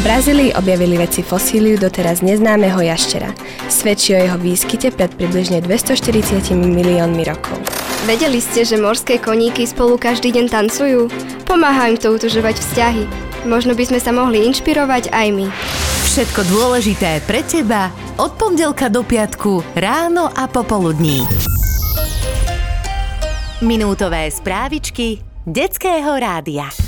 V Brazílii objavili vedci fosíliu doteraz neznámeho jaštera. Svedčí o jeho výskyte pred približne 240 miliónmi rokov. Vedeli ste, že morské koníky spolu každý deň tancujú? Pomáha im to utužovať vzťahy. Možno by sme sa mohli inšpirovať aj my. Všetko dôležité pre teba od pondelka do piatku ráno a popoludní. Minútové správičky Detského rádia.